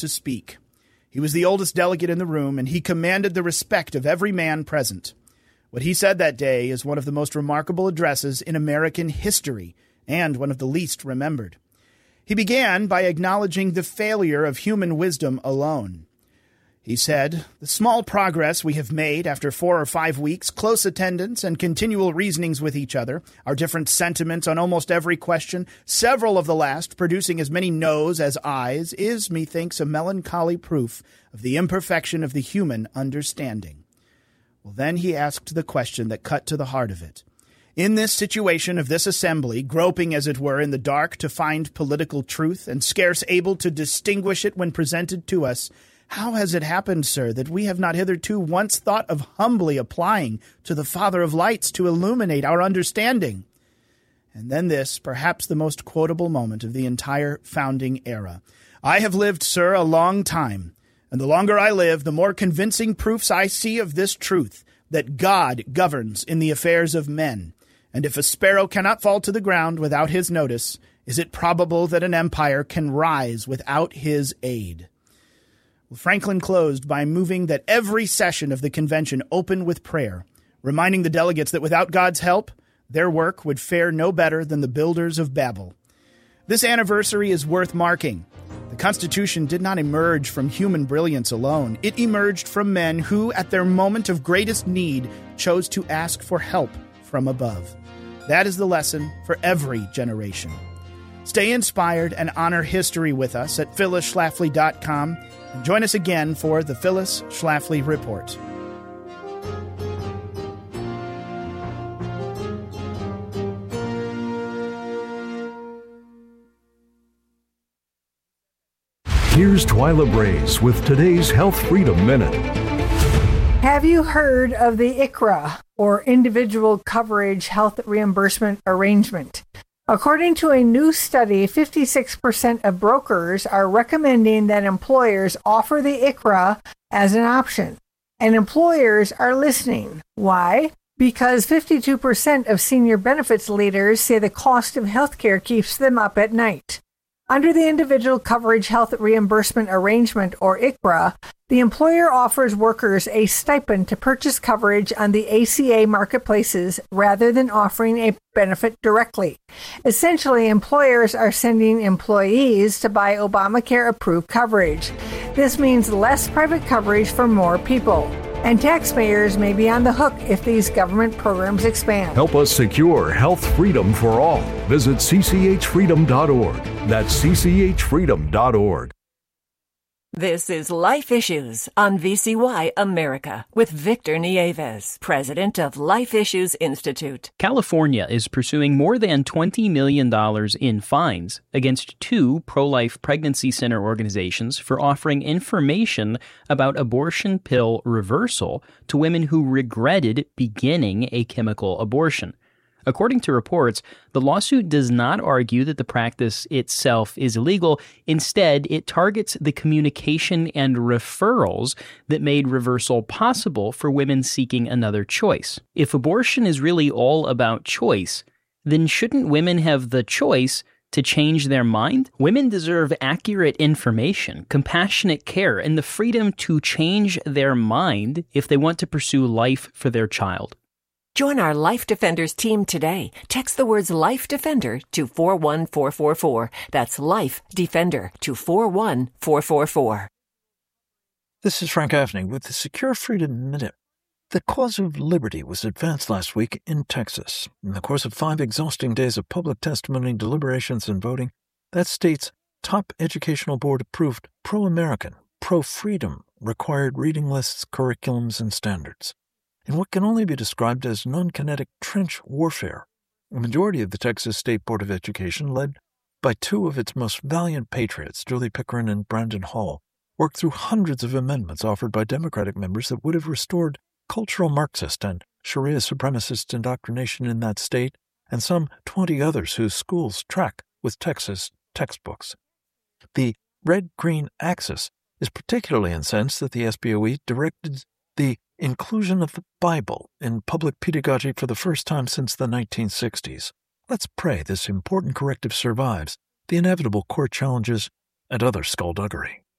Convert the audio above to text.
to speak. He was the oldest delegate in the room, and he commanded the respect of every man present. What he said that day is one of the most remarkable addresses in American history, and one of the least remembered. He began by acknowledging the failure of human wisdom alone. He said, "The small progress we have made after 4 or 5 weeks, close attendance and continual reasonings with each other, our different sentiments on almost every question, several of the last producing as many noes as ayes, is, methinks, a melancholy proof of the imperfection of the human understanding." Well, then he asked the question that cut to the heart of it. In this situation of this assembly, groping, as it were, in the dark to find political truth, and scarce able to distinguish it when presented to us, how has it happened, sir, that we have not hitherto once thought of humbly applying to the Father of Lights to illuminate our understanding? And then this, perhaps the most quotable moment of the entire founding era. "I have lived, sir, a long time, and the longer I live, the more convincing proofs I see of this truth, that God governs in the affairs of men. And if a sparrow cannot fall to the ground without his notice, is it probable that an empire can rise without his aid?" Franklin closed by moving that every session of the convention open with prayer, reminding the delegates that without God's help, their work would fare no better than the builders of Babel. This anniversary is worth marking. The Constitution did not emerge from human brilliance alone. It emerged from men who, at their moment of greatest need, chose to ask for help from above. That is the lesson for every generation. Stay inspired and honor history with us at phyllisschlafly.com. And join us again for the Phyllis Schlafly Report. Here's Twyla Brace with today's Health Freedom Minute. Have you heard of the ICHRA, or Individual Coverage Health Reimbursement Arrangement? According to a new study, 56% of brokers are recommending that employers offer the ICHRA as an option. And employers are listening. Why? Because 52% of senior benefits leaders say the cost of healthcare keeps them up at night. Under the Individual Coverage Health Reimbursement Arrangement, or ICHRA, the employer offers workers a stipend to purchase coverage on the ACA marketplaces rather than offering a benefit directly. Essentially, employers are sending employees to buy Obamacare-approved coverage. This means less private coverage for more people. And taxpayers may be on the hook if these government programs expand. Help us secure health freedom for all. Visit cchfreedom.org. That's cchfreedom.org. This is Life Issues on VCY America with Victor Nieves, president of Life Issues Institute. California is pursuing more than $20 million in fines against 2 pro-life pregnancy center organizations for offering information about abortion pill reversal to women who regretted beginning a chemical abortion. According to reports, the lawsuit does not argue that the practice itself is illegal. Instead, it targets the communication and referrals that made reversal possible for women seeking another choice. If abortion is really all about choice, then shouldn't women have the choice to change their mind? Women deserve accurate information, compassionate care, and the freedom to change their mind if they want to pursue life for their child. Join our Life Defenders team today. Text the words Life Defender to 41444. That's Life Defender to 41444. This is Frank Avney with the Secure Freedom Minute. The cause of liberty was advanced last week in Texas. In the course of 5 exhausting days of public testimony, deliberations, and voting, that state's top educational board approved pro-American, pro-freedom required reading lists, curriculums, and standards. In what can only be described as non-kinetic trench warfare, a majority of the Texas State Board of Education, led by 2 of its most valiant patriots, Julie Pickering and Brandon Hall, worked through hundreds of amendments offered by Democratic members that would have restored cultural Marxist and Sharia supremacist indoctrination in that state, and some 20 others whose schools track with Texas textbooks. The red-green axis is particularly incensed that the SBOE directed the inclusion of the Bible in public pedagogy for the first time since the 1960s. Let's pray this important corrective survives the inevitable court challenges and other skullduggery.